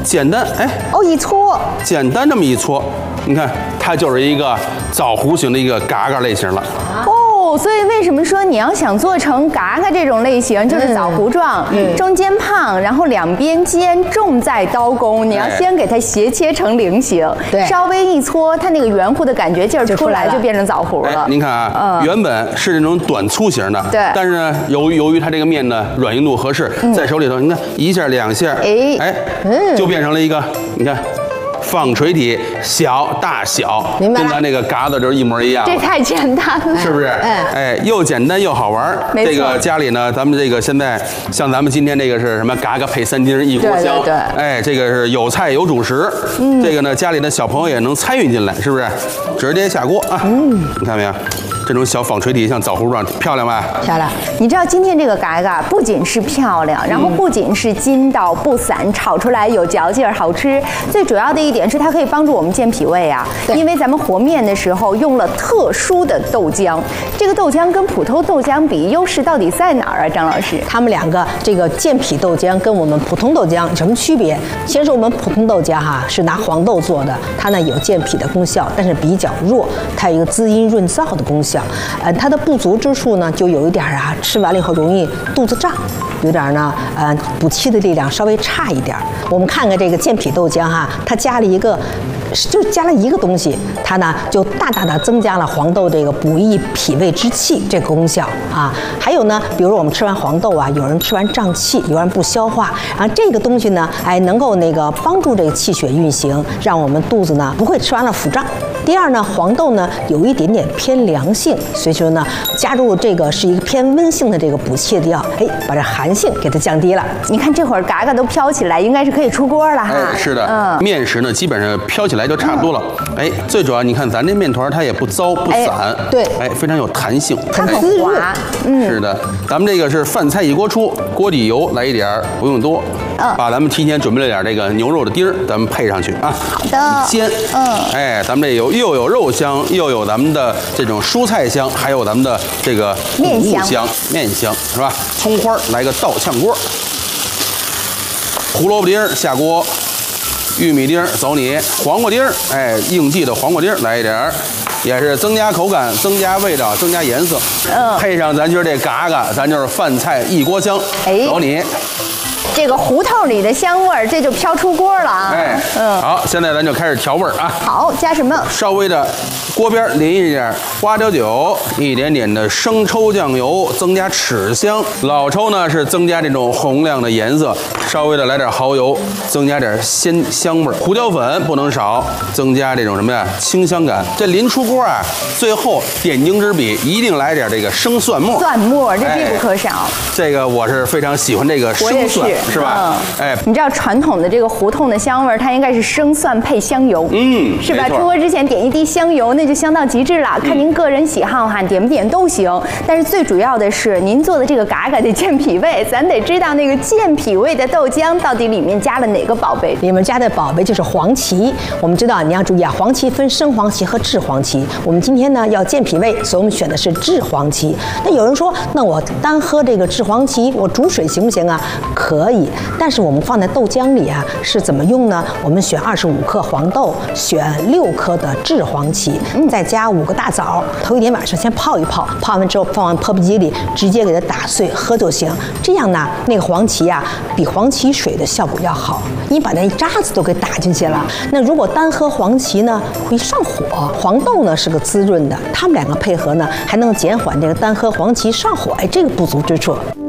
简单，哎， 哦，一搓， 简单这么一搓，你看它就是一个枣核型的一个嘎嘎类型了。 哦，所以为什么说你要想做成嘎嘎这种类型，就是枣核状，中间胖，然后两边尖，重在刀工。你要先给它斜切成菱形， 对， 稍微一搓，它那个圆乎的感觉劲儿出来，就变成枣核了。 您看啊，原本是那种短粗型的， 对， 但是呢，由于它这个面呢软硬度合适，在手里头，你看一下两下，就变成了一个，你看。纺锤体小大小， 明白跟咱那个嘎子就是一模一样。 这太简单了， 是不是？哎，又简单又好玩。这个家里呢，咱们这个现在像咱们今天这个是什么？嘎嘎配3丁一锅香。 对。 哎，这个是有菜有主食。这个呢，家里的小朋友也能参与进来，是不是？直接下锅啊。你看没有？这种小纺锤体像枣核状，漂亮吧？ 漂亮。 你知道今天这个嘎嘎不仅是漂亮，然后不仅是筋道不散，炒出来有嚼劲儿，好吃。最主要的一点是它可以帮助我们健脾胃啊，因为咱们和面的时候用了特殊的豆浆。这个豆浆跟普通豆浆比，优势到底在哪儿啊？张老师？ 他们两个这个健脾豆浆跟我们普通豆浆有什么区别？先说我们普通豆浆哈，是拿黄豆做的，它呢有健脾的功效，但是比较弱，它有一个滋阴润燥的功效。它的不足之处呢，就有一点啊，吃完了以后容易肚子胀，有点呢，补气的力量稍微差一点。我们看看这个健脾豆浆哈，它加了一个东西，它呢就大大的增加了黄豆这个补益脾胃之气这个功效啊。还有呢，比如我们吃完黄豆啊，有人吃完胀气，有人不消化，然后这个东西呢，能够帮助这个气血运行，让我们肚子呢不会吃完了腹胀。第二呢，黄豆呢有一点点偏凉性，所以说呢，加入这个是一个偏温性的这个补气的药，把这寒性给它降低了。 你看这会儿嘎嘎都飘起来，应该是可以出锅了哈。 是的，面食呢基本上飘起来就差不多了。最主要你看咱这面团它也不糟不散， 对， 非常有弹性， 它很滑。 是的，咱们这个是饭菜一锅出，锅底油来一点，不用多。把咱们提前准备了点这个牛肉的丁儿，咱们配上去啊。 好的。 煎。咱们这又有肉香，又有咱们的这种蔬菜香，还有咱们的这个面香， 面香是吧？葱花来个倒炝锅，胡萝卜丁下锅，玉米丁走你，黄瓜丁应季的黄瓜丁来一点，也是增加口感、增加味道、增加颜色。配上咱今儿这嘎嘎，咱就是饭菜一锅香。走你。 这个胡同里的香味儿，这就飘出锅了啊！ 好，现在咱就开始调味儿啊。 好，加什么？ 稍微的锅边淋一点花椒酒，一点点的生抽酱油，增加齿香。老抽呢是增加这种红亮的颜色，稍微的来点蚝油，增加点鲜香味儿。胡椒粉不能少，增加这种什么呀清香感。这临出锅啊，最后点睛之笔一定来点这个生蒜末。 蒜末这必不可少。 这个我是非常喜欢这个生蒜。是吧？ 你知道传统的这个胡同的香味，它应该是生蒜配香油，是吧？出锅之前点一滴香油，那就香到极致了。看您个人喜好哈，点不点都行。但是最主要的是，您做的这个嘎嘎得健脾胃，咱得知道那个健脾胃的豆浆到底里面加了哪个宝贝？ 里面加的宝贝就是黄芪。我们知道你要注意啊，黄芪分生黄芪和炙黄芪。我们今天呢要健脾胃，所以我们选的是炙黄芪。那有人说，那我单喝这个炙黄芪，我煮水行不行啊？可以，但是我们放在豆浆里啊，是怎么用呢？我们选25克黄豆，选6克的炙黄芪，再加5个大枣，头一天晚上先泡一泡，泡完之后放完破壁机里，直接给它打碎喝就行。这样呢，那个黄芪啊，比黄芪水的效果要好，你把那渣子都给打进去了。那如果单喝黄芪呢，会上火。黄豆呢是个滋润的，它们两个配合呢，还能减缓这个单喝黄芪上火这个不足之处。